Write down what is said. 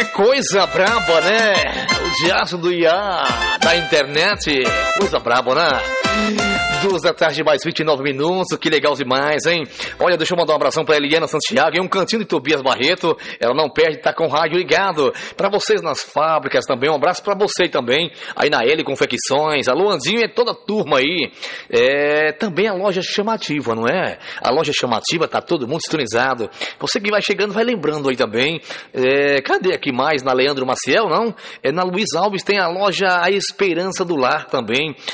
Que coisa braba, né? O diacho do IA da internet. Coisa braba, né? 2 da tarde, mais 29 minutos. Que legal demais, hein? Olha, deixa eu mandar um abração pra Eliana Santiago e um cantinho de Tobias Barreto. Ela não perde, tá com o rádio ligado. Pra vocês nas fábricas também. Um abraço pra você também. Aí na L Confecções. Alô, Andinho e toda a turma aí. Também a loja chamativa, não é? A loja chamativa, tá todo mundo sintonizado. Você que vai chegando, vai lembrando aí também. Cadê aqui mais? Na Leandro Maciel, não? Na Luiz Alves tem a loja A Esperança do Lar também.